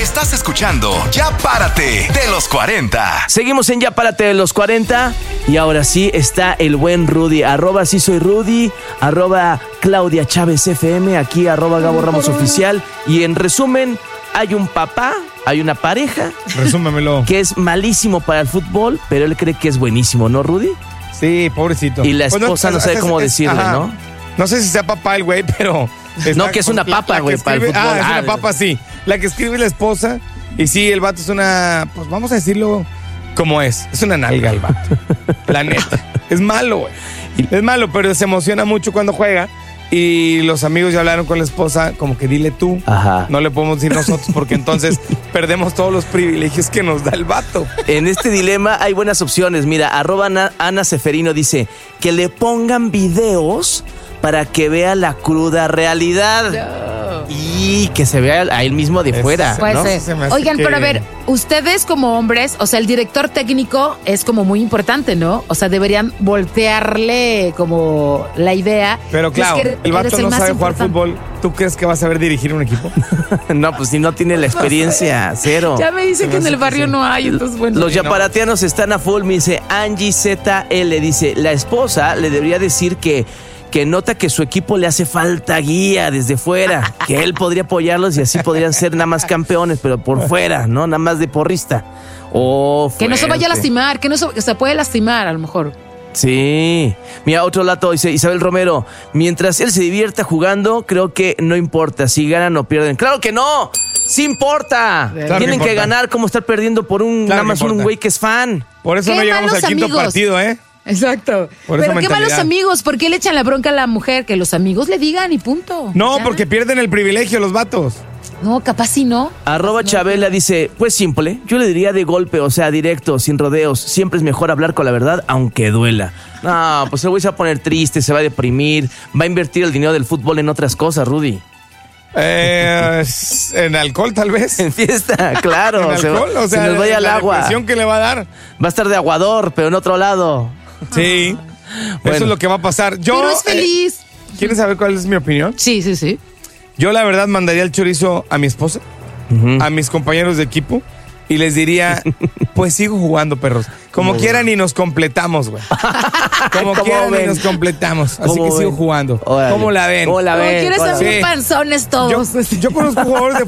Estás escuchando Ya Párate de los 40. Seguimos en Ya Párate de los 40 y ahora sí está el buen Rudy. @ sí soy Rudy, @ Claudia Chávez FM, aquí @ Gabo Ramos Oficial. Y en resumen, hay un papá, hay una pareja. Resúmemelo. Que es malísimo para el fútbol, pero él cree que es buenísimo, ¿no, Rudy? Sí, pobrecito. Y la esposa no sabe cómo decirle, ajá. ¿no? No sé si sea papá el güey, pero... No, que es una papa, güey, para el fútbol. Es una papa, sí. La que escribe la esposa. Y sí, el vato es una... Pues vamos a decirlo como es. Es una nalga el vato. La neta. Es malo, güey. Es malo, pero se emociona mucho cuando juega. Y los amigos ya hablaron con la esposa, como que dile tú. Ajá. No le podemos decir nosotros, porque entonces perdemos todos los privilegios que nos da el vato. En este dilema hay buenas opciones. Mira, @ Ana Seferino dice que le pongan videos para que vea la cruda realidad. No. Y que se vea a él mismo de fuera, Puede ¿no? ser. Oigan, pero a ver, ustedes como hombres, o sea, el director técnico es como muy importante, ¿no? O sea, deberían voltearle como la idea. Pero claro, el vato no sabe jugar fútbol. ¿Tú crees que va a saber dirigir un equipo? No, pues si no tiene la experiencia, cero. Ya me dicen que en el barrio no hay, entonces bueno. Los yaparatianos están a full, me dice Angie ZL, dice, la esposa le debería decir que nota que su equipo le hace falta guía desde fuera, que él podría apoyarlos y así podrían ser nada más campeones, pero por fuera, ¿no? Nada más de porrista. Que no se vaya a lastimar, que se puede lastimar a lo mejor. Sí. Mira, otro lato dice Isabel Romero, mientras él se divierta jugando, creo que no importa si ganan o pierden. ¡Claro que no! ¡Sí importa! Claro Tienen que importa. ganar, como estar perdiendo por nada más un güey que es fan. Por eso ¡Qué no llegamos al malos quinto amigos! partido, ¿eh? Exacto. Por esa Pero qué mentalidad. malos amigos, ¿por qué le echan la bronca a la mujer? Que los amigos le digan y punto. No, Ya. porque pierden el privilegio los vatos. No, capaz sí no. @ Chabela dice, pues simple, yo le diría de golpe, o sea, directo, sin rodeos. Siempre es mejor hablar con la verdad, aunque duela. No, pues el güey se va a poner triste, se va a deprimir, va a invertir el dinero del fútbol en otras cosas, Rudy. En alcohol, tal vez. En fiesta, claro. En alcohol, o sea, se nos vaya al la agua. depresión que le va a dar. Va a estar de aguador, pero en otro lado. Sí. Bueno. Eso es lo que va a pasar. Yo, Pero es feliz. ¿Quieren saber cuál es mi opinión? Sí, sí, sí. Yo, la verdad, mandaría el chorizo a mi esposa, a mis compañeros de equipo, y les diría, pues sigo jugando, perros. Como quieran y nos completamos, güey. Como ¿Cómo quieran ven? y nos completamos. Así ¿Cómo que sigo ven? jugando. Órale. ¿Cómo la ven? ¿Cómo la Como ven? quieres Órale. ser muy Sí. panzones todos. Yo conozco jugadores de